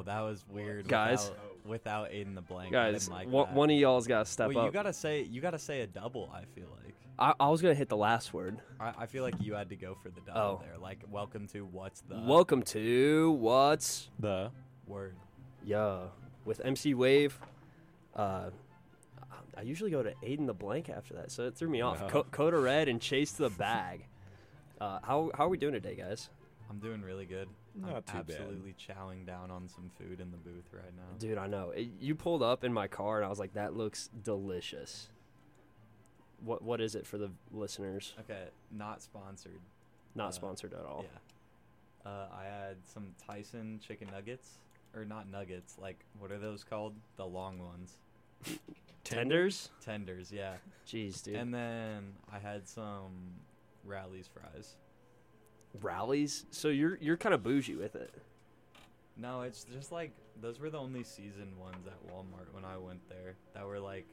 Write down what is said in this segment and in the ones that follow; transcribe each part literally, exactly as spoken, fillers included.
that was weird, Guys. Without, without Aiden the Blank, Guys, I didn't like one, that. one of y'all's got to step Wait, up. you gotta say you gotta say a double. I feel like I, I was going to hit the last word. I, I feel like you had to go for the double Oh. there. Like, welcome to what's the Welcome to What's The word? Yeah with M C Wave. Uh, I usually go to Aiden the Blank after that, so it threw me off. No. Co- Coda Red and Chase the Bag. Uh, how how are we doing today, guys? I'm doing really good. Not I'm too bad. absolutely chowing down on some food in the booth right now. Dude, I know. It- you pulled up in my car, and I was like, that looks delicious. What What is it for the listeners? Okay, not sponsored. Not Uh, sponsored at all. Yeah. Uh, I had some Tyson chicken nuggets. Or not nuggets, like, what are those called? The long ones. Tenders? Tenders, yeah. Jeez, dude. And then I had some Rally's fries. Rallies? So you're you're kind of bougie with it. No, it's just like, those were the only seasoned ones at Walmart when I went there. That were like,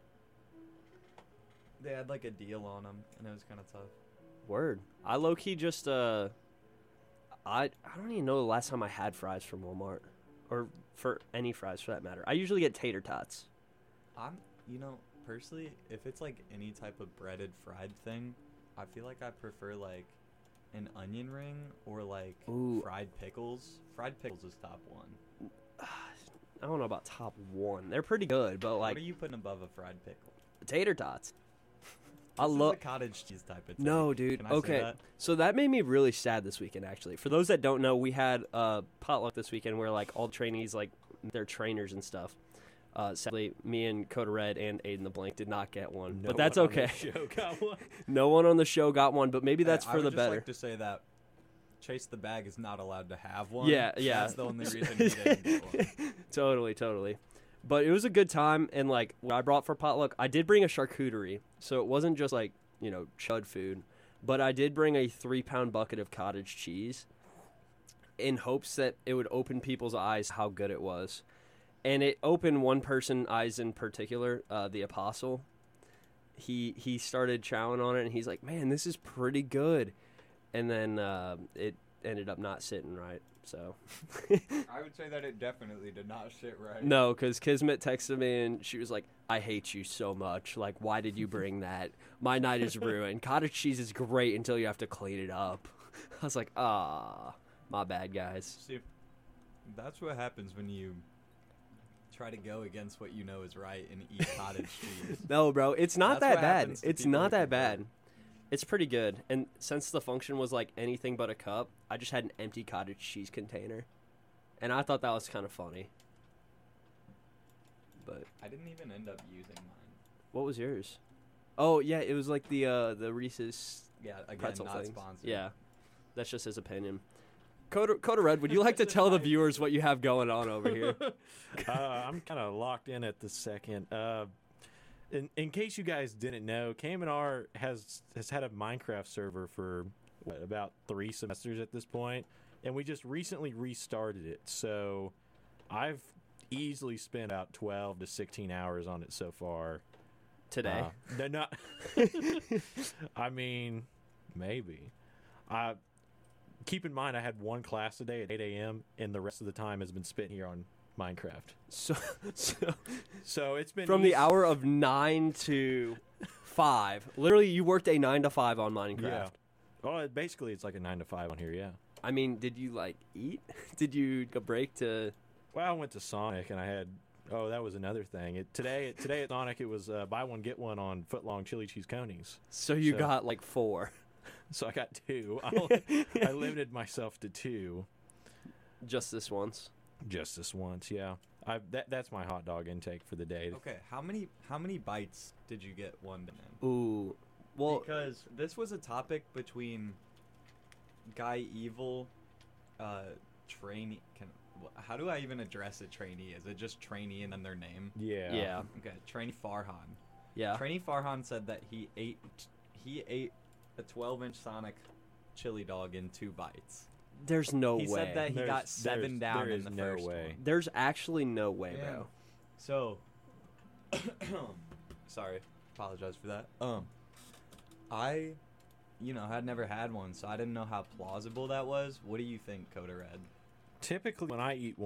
they had like a deal on them, and it was kind of tough. Word. I low key just uh, I I don't even know the last time I had fries from Walmart, or for any fries for that matter. I usually get tater tots. I'm, you know, personally, if it's like any type of breaded fried thing, I feel like I prefer like an onion ring or like Ooh. fried pickles. Fried pickles is top one. I don't know about top one. They're pretty good, but like what are you putting above a fried pickle? tater tots. I This is love. a cottage cheese type of thing. No, dude. Can I say Okay, that? so that made me really sad this weekend. Actually, for those that don't know, we had uh, potluck this weekend where like all the trainees, like their trainers and stuff. Uh, sadly, me and Coda Red and Aiden the Blank did not get one, No but that's one on okay. the show got one. No one on the show got one, but maybe that's Hey, I for would the just better. like to say that Chase the Bag is not allowed to have one. Yeah, yeah. That's the only reason he didn't get one. Totally, totally. But it was a good time, and like what I brought for potluck, I did bring a charcuterie, so it wasn't just like, you know, chud food, but I did bring a three pound bucket of cottage cheese in hopes that it would open people's eyes how good it was. And it opened one person's eyes in particular, uh, the apostle. He he started chowing on it, and he's like, man, this is pretty good. And then uh, it ended up not sitting right, so... I would say that it definitely did not sit right. No, because Kismet texted me and she was like, I hate you so much. Like, why did you bring that? My night is ruined. Cottage cheese is great until you have to clean it up. I was like, ah, my bad, guys. See, that's what happens when you try to go against what you know is right and eat cottage cheese. No, bro, it's not That's that what bad. happens to It's people not who that convert. bad. It's pretty good. And since the function was like anything but a cup, I just had an empty cottage cheese container. And I thought that was kind of funny. But I didn't even end up using mine. what was yours? Oh, yeah, it was like the uh, the Reese's Yeah, again, pretzel not things. sponsored. Yeah, that's just his opinion. Coda, Coda Red, would you like to tell the viewers what you have going on over here? uh, I'm kind of locked in at the second. Uh, in, in case you guys didn't know, K M N R has has had a Minecraft server for what, about three semesters at this point, and we just recently restarted it. So I've easily spent about twelve to sixteen hours on it so far. Today? Uh, no, not. I mean, maybe. Uh, keep in mind, I had one class today at eight a.m., and the rest of the time has been spent here on Minecraft. So, so So it's been from the easy- hour of nine to five, literally, you worked a nine to five on Minecraft. Yeah. Oh, it, basically, it's like a nine to five on here. Yeah. I mean, did you like eat? Did you go break to? Well, I went to Sonic, and I had. Oh, that was another thing. It, today, today at Sonic, it was uh, buy one get one on footlong chili cheese conies. So you So- got like four, So I got two. I, I limited myself to two. just this once. Just this once, yeah. I that that's my hot dog intake for the day. Okay, how many how many bites did you get one day in? Ooh, well, Because this was a topic between Guy Evil, uh, trainee. Can wh- how do I even address a trainee? Is it just trainee and then their name? Yeah. yeah, Okay, trainee Farhan. yeah. Trainee Farhan said that he ate he ate a twelve inch Sonic chili dog in two bites. There's no he way. said that he There's- got seven there's- down there in is the no first way. one. There's actually no way, Yeah. bro. So, sorry, apologize for that. Um, I, you know, had never had one, so I didn't know how plausible that was. What do you think, Coda Red? Typically, when I eat